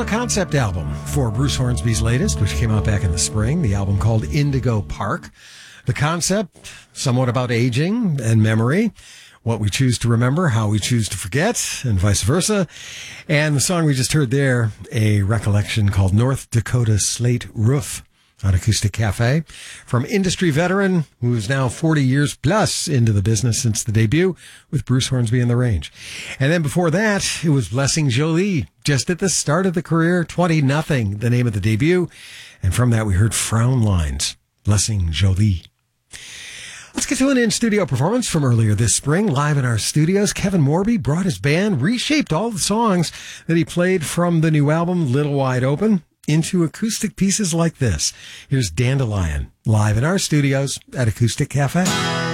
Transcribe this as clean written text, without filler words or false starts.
concept album for Bruce Hornsby's latest, which came out back in the spring, the album called Indigo Park. The concept, somewhat about aging and memory, what we choose to remember, how we choose to forget, and vice versa. And the song we just heard there, a recollection called North Dakota Slate Roof on Acoustic Cafe, from industry veteran who's now 40 years plus into the business since the debut with Bruce Hornsby and the Range. And then before that, it was Blessing Jolie, just at the start of the career, 20-0, the name of the debut. And from that, we heard Frown Lines, Blessing Jolie. Let's get to an in-studio performance from earlier this spring. Live in our studios, Kevin Morby brought his band, reshaped all the songs that he played from the new album, Little Wide Open, into acoustic pieces like this. Here's Dandelion, live in our studios at Acoustic Cafe.